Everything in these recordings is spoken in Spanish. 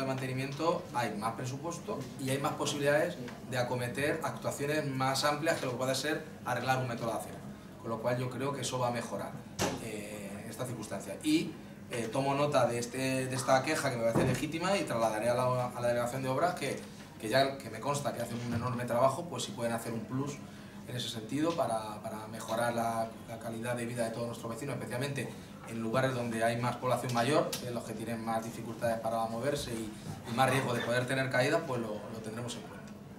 de mantenimiento hay más presupuesto y hay más posibilidades de acometer actuaciones más amplias que lo que puede ser arreglar un metro de acera. Con lo cual yo creo que eso va a mejorar esta circunstancia. Y tomo nota de esta queja que me parece legítima y trasladaré a la delegación de obras que me consta que hacen un enorme trabajo, pues si pueden hacer un plus en ese sentido para mejorar la calidad de vida de todos nuestros vecinos, especialmente en lugares donde hay más población mayor, que es los que tienen más dificultades para moverse y más riesgo de poder tener caídas, pues lo tendremos en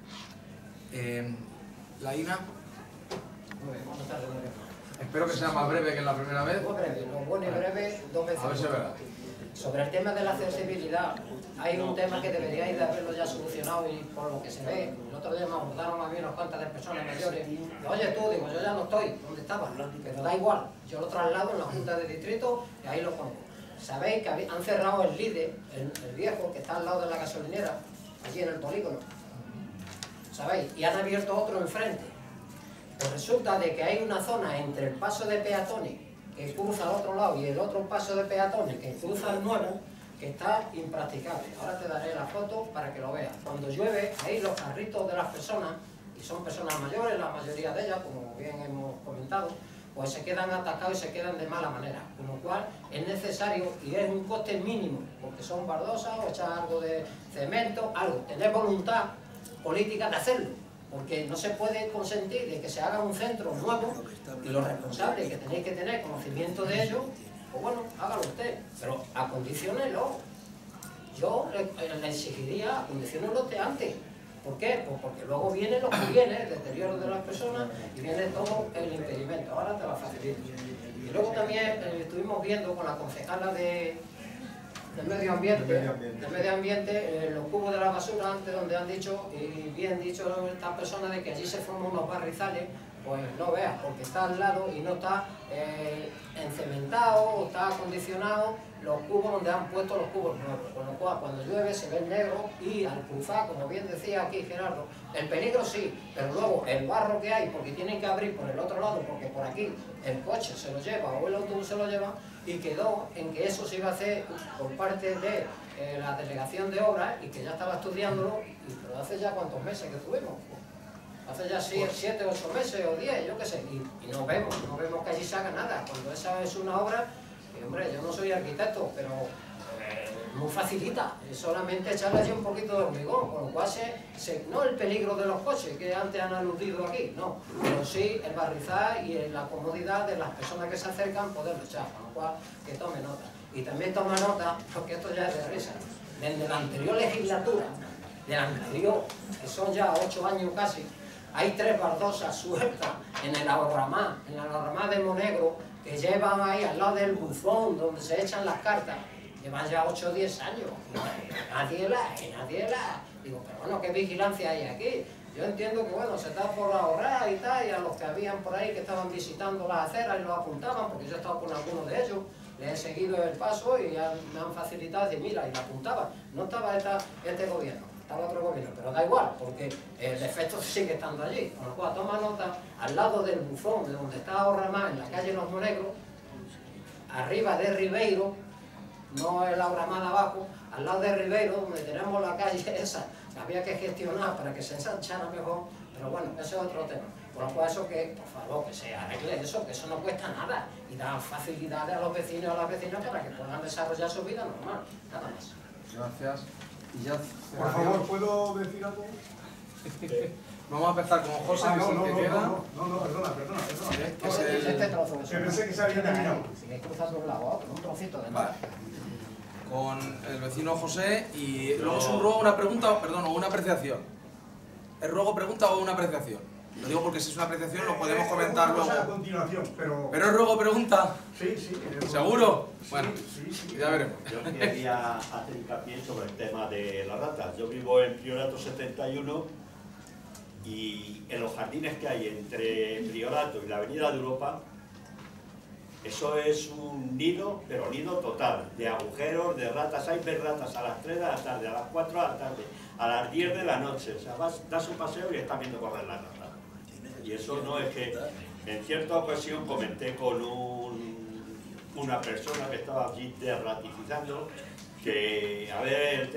cuenta. La INA. Buenas tardes. Espero que sea más breve que la primera vez. Muy breve, lo bueno y breve, dos veces. A ver si es verdad. Sobre el tema de la accesibilidad, hay un tema que deberíais de haberlo ya solucionado y por lo que se ve, el otro día me abordaron a mí unas cuantas de personas mayores. Oye tú, digo, yo ya no estoy, ¿dónde estaba? Pero da igual, yo lo traslado en la Junta de Distrito y ahí lo pongo. Sabéis que han cerrado el líder, el viejo, que está al lado de la gasolinera, allí en el polígono. ¿Sabéis? Y han abierto otro enfrente. Pues resulta de que hay una zona entre el paso de peatones que cruza al otro lado y el otro paso de peatones que cruza el nuevo, que está impracticable. Ahora te daré la foto para que lo veas. Cuando llueve, ahí los carritos de las personas, y son personas mayores, la mayoría de ellas, como bien hemos comentado, pues se quedan atacados y se quedan de mala manera. Con lo cual es necesario, y es un coste mínimo, porque son baldosas o echar algo de cemento, algo. Tener voluntad política de hacerlo. Porque no se puede consentir de que se haga un centro nuevo y los responsables que tenéis que tener conocimiento de ello, pues bueno, hágalo usted, pero acondícionelo. Yo le exigiría acondicionarlo usted antes. ¿Por qué? Pues porque luego viene lo que viene, el deterioro de las personas y viene todo el impedimento. Ahora te va a facilitar. Y luego también estuvimos viendo con la concejala de medio ambiente, los cubos de la basura, antes donde han dicho, y bien dicho estas personas, de que allí se forman unos barrizales, pues no veas, porque está al lado y no está encementado o está acondicionado los cubos donde han puesto los cubos nuevos, con lo cual cuando llueve se ve negro y al cruzar, como bien decía aquí Gerardo, el peligro sí, pero luego el barro que hay, porque tienen que abrir por el otro lado, porque por aquí el coche se lo lleva o el autobús se lo lleva, y quedó en que eso se iba a hacer por parte de la delegación de obras y que ya estaba estudiándolo, pero hace ya cuántos meses que estuvimos. Hace ya 7, 8 meses o 10, yo qué sé, y no vemos que allí se haga nada. Cuando esa es una obra, que, hombre, yo no soy arquitecto, pero muy facilita, es solamente echarle allí un poquito de hormigón, con lo cual no el peligro de los coches, que antes han aludido aquí, no, pero sí el barrizar y la comodidad de las personas que se acercan poderlo echar, con lo cual que tome nota. Y también toma nota, porque esto ya es de risa, desde la anterior legislatura, de la anterior, que son ya 8 años casi, hay 3 baldosas sueltas en el ahorramá de Monegro, que llevan ahí al lado del buzón donde se echan las cartas. Llevan ya 8 o 10 años, nadie la. Digo, pero bueno, ¿qué vigilancia hay aquí? Yo entiendo que bueno, se está por ahorrar y tal, y a los que habían por ahí que estaban visitando las aceras y lo apuntaban, porque yo he estado con algunos de ellos, les he seguido el paso y ya me han facilitado, y mira, y la apuntaban. No estaba este gobierno, estaba otro gobierno, pero da igual, porque el defecto sigue estando allí. Con lo cual, toma nota, al lado del buzón, de donde está Ahorramá, en la calle Los Monegros, arriba de Ribeiro, no el Ahorramá de abajo, al lado de Ribeiro, donde tenemos la calle esa, que había que gestionar para que se ensanchara mejor, pero bueno, ese es otro tema. Por lo cual eso que, por favor, que se arregle eso, que eso no cuesta nada, y da facilidades a los vecinos y a las vecinas para que puedan desarrollar su vida normal, nada más. Gracias. Y ya, por favor, ¿puedo decir algo? Vamos a empezar con José, que es el que queda. No, perdona. Este trozo Que pensé que se había terminado. Sigue cruzando un lado a otro, un trocito de nada. Vale. Con el vecino José, y luego es un ruego, una pregunta, perdón, o una apreciación. ¿Es ruego, pregunta o una apreciación? Lo digo porque si es una apreciación lo podemos comentar luego. A continuación, pero ¿Pero es ruego, pregunta? Sí. ¿Seguro? Sí, bueno, sí. Ya veremos. Yo quería hacer hincapié sobre el tema de las ratas. Yo vivo en Priorato 71 y en los jardines que hay entre Priorato y la Avenida de Europa, eso es un nido, pero nido total, de agujeros, de ratas. Hay ves ratas a las 3 de la tarde, a las 4 de la tarde, a las 10 de la noche. O sea, das un paseo y estás viendo correr las ratas. Y eso no es que... En cierta ocasión comenté con una persona que estaba allí ratificando que, a ver,